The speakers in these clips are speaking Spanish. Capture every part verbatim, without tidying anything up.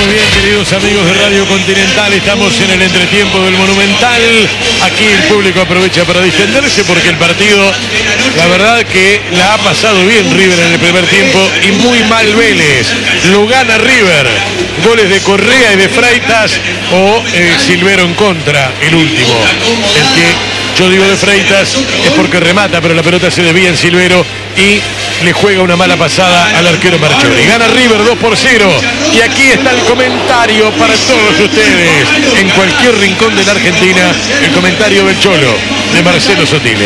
Muy bien, queridos amigos de Radio Continental, estamos en el entretiempo del Monumental. Aquí el público aprovecha para distenderse porque el partido, la verdad que la ha pasado bien River en el primer tiempo y muy mal Vélez. Lo gana River. Goles de Correa y de Freitas o eh, Silvero en contra, el último. El que yo digo de Freitas es porque remata, pero la pelota se desvía en Silvero y le juega una mala pasada al arquero Marchiori. Gana River dos por cero. Y aquí está el comentario para todos ustedes. En cualquier rincón de la Argentina, el comentario del Cholo, de Marcelo Sotile.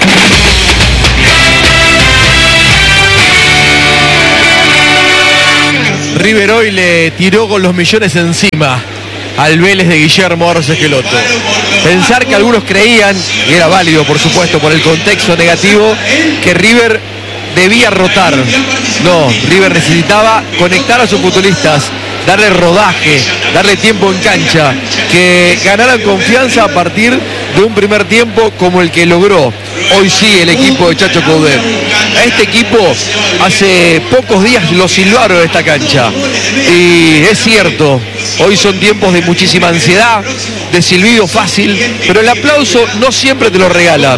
River hoy le tiró con los millones encima al Vélez de Guillermo Barros Esqueloto. Pensar que algunos creían, y era válido por supuesto por el contexto negativo, que River debía rotar. No, River necesitaba conectar a sus futbolistas, darle rodaje, darle tiempo en cancha, que ganaran confianza a partir de un primer tiempo como el que logró hoy sí el equipo de Chacho Coudet. A este equipo hace pocos días lo silbaron en esta cancha y es cierto, hoy son tiempos de muchísima ansiedad, de silbido fácil, pero el aplauso no siempre te lo regalan.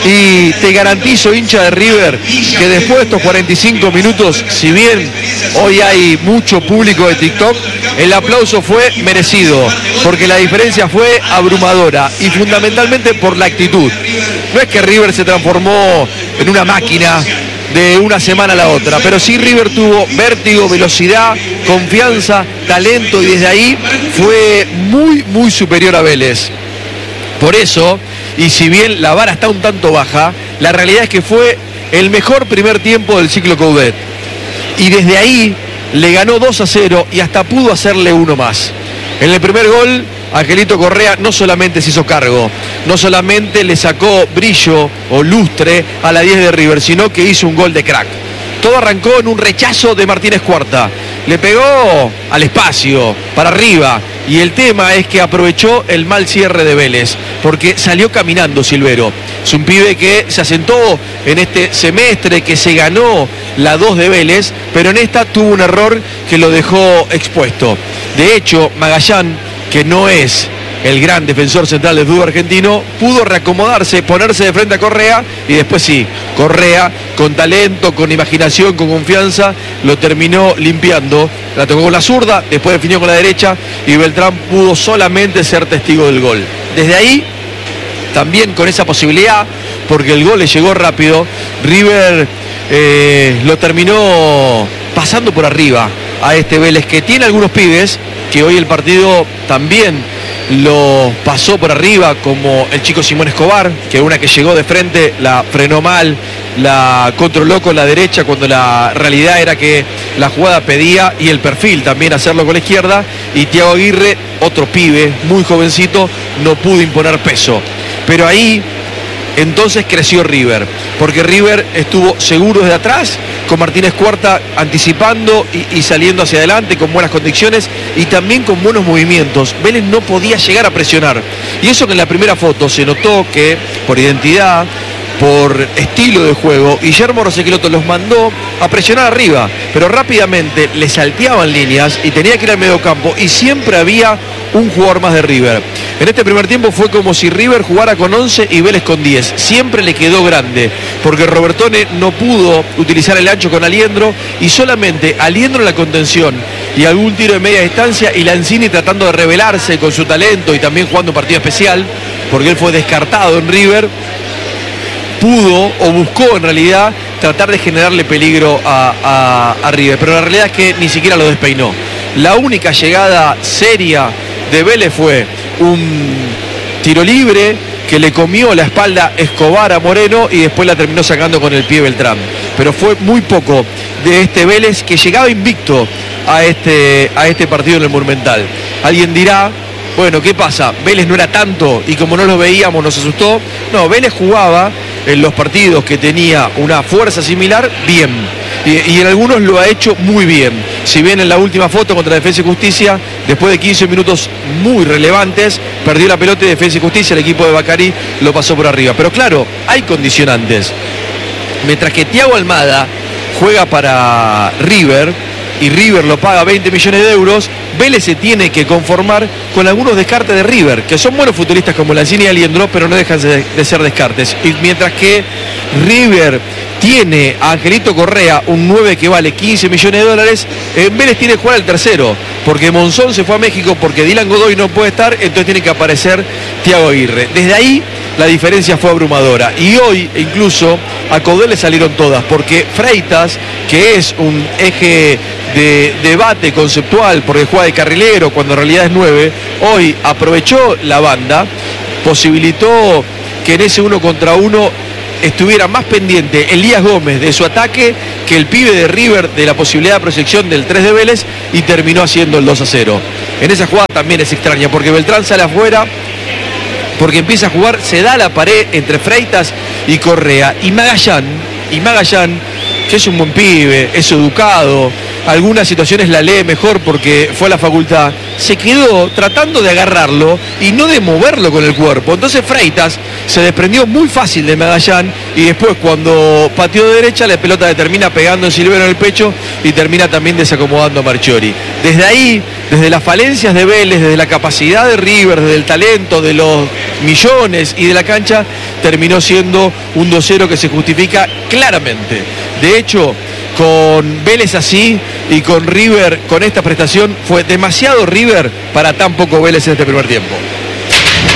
Y te garantizo, hincha de River, que después de estos cuarenta y cinco minutos, si bien hoy hay mucho público de TikTok, el aplauso fue merecido, porque la diferencia fue abrumadora y fundamentalmente por la actitud. No es que River se transformó en una máquina de una semana a la otra, pero sí River tuvo vértigo, velocidad, confianza, talento y desde ahí fue muy muy superior a Vélez. Por eso, y si bien la vara está un tanto baja, la realidad es que fue el mejor primer tiempo del ciclo Coudet y desde ahí le ganó dos a cero y hasta pudo hacerle uno más. En el primer gol, Angelito Correa no solamente se hizo cargo, no solamente le sacó brillo o lustre a la diez de River, sino que hizo un gol de crack. Todo arrancó en un rechazo de Martínez Cuarta. Le pegó al espacio, para arriba, y el tema es que aprovechó el mal cierre de Vélez, porque salió caminando Silvero. Es un pibe que se asentó en este semestre, que se ganó la dos de Vélez, pero en esta tuvo un error que lo dejó expuesto. De hecho, Magallán, que no es el gran defensor central del fútbol argentino, pudo reacomodarse, ponerse de frente a Correa y después sí, Correa con talento, con imaginación, con confianza, lo terminó limpiando, la tocó con la zurda, después definió con la derecha y Beltrán pudo solamente ser testigo del gol. Desde ahí, también con esa posibilidad, porque el gol le llegó rápido, River eh, lo terminó pasando por arriba a este Vélez, que tiene algunos pibes, que hoy el partido también lo pasó por arriba, como el chico Simón Escobar, que una que llegó de frente la frenó mal, la controló con la derecha cuando la realidad era que la jugada pedía, y el perfil también hacerlo con la izquierda, y Thiago Aguirre, otro pibe muy jovencito, no pudo imponer peso. Pero ahí entonces creció River, porque River estuvo seguro desde atrás, con Martínez Cuarta anticipando y, y saliendo hacia adelante con buenas condiciones y también con buenos movimientos. Vélez no podía llegar a presionar. Y eso que en la primera foto se notó que por identidad, por estilo de juego, Guillermo Barros Esqueloto los mandó a presionar arriba, pero rápidamente le salteaban líneas y tenía que ir al mediocampo y siempre había un jugador más de River. En este primer tiempo fue como si River jugara con once y Vélez con diez. Siempre le quedó grande, porque Robertone no pudo utilizar el ancho con Aliendro y solamente Aliendro en la contención y algún tiro de media distancia y Lanzini tratando de revelarse con su talento y también jugando un partido especial, porque él fue descartado en River, pudo o buscó en realidad tratar de generarle peligro a, a, a River, pero la realidad es que ni siquiera lo despeinó. La única llegada seria de Vélez fue un tiro libre que le comió la espalda Escobar a Moreno y después la terminó sacando con el pie Beltrán. Pero fue muy poco de este Vélez, que llegaba invicto a este, a este partido en el Monumental. Alguien dirá, bueno, ¿qué pasa? Vélez no era tanto y como no lo veíamos nos asustó. No, Vélez jugaba en los partidos que tenía una fuerza similar bien. Y, y en algunos lo ha hecho muy bien. Si bien en la última foto contra Defensa y Justicia, después de quince minutos muy relevantes, perdió la pelota y Defensa y Justicia, el equipo de Baccarí lo pasó por arriba. Pero claro, hay condicionantes. Mientras que Thiago Almada juega para River, y River lo paga veinte millones de euros, Vélez se tiene que conformar con algunos descartes de River, que son buenos futbolistas como Lanzini y Aliendro, pero no dejan de, de ser descartes. Y mientras que River tiene a Angelito Correa, un nueve que vale quince millones de dólares, en Vélez tiene que jugar al tercero, porque Monzón se fue a México, porque Dylan Godoy no puede estar, entonces tiene que aparecer Thiago Aguirre. Desde ahí la diferencia fue abrumadora, y hoy incluso a Coudet le salieron todas, porque Freitas, que es un eje de debate conceptual porque juega de carrilero cuando en realidad es nueve, hoy aprovechó la banda, posibilitó que en ese uno contra uno estuviera más pendiente Elías Gómez de su ataque que el pibe de River de la posibilidad de proyección del tres de Vélez, y terminó haciendo el dos a cero. En esa jugada también es extraña, porque Beltrán sale afuera, porque empieza a jugar, se da la pared entre Freitas y Correa, y Magallán, y Magallán, que es un buen pibe, es educado, algunas situaciones la lee mejor porque fue a la facultad, se quedó tratando de agarrarlo y no de moverlo con el cuerpo. Entonces Freitas se desprendió muy fácil de Magallán, y después cuando pateó de derecha la pelota le termina pegando en Silvero en el pecho y termina también desacomodando a Marchiori. Desde ahí, desde las falencias de Vélez, desde la capacidad de River, desde el talento, de los millones y de la cancha, terminó siendo un dos cero que se justifica claramente. De hecho, con Vélez así y con River con esta prestación, fue demasiado River para tan poco Vélez en este primer tiempo.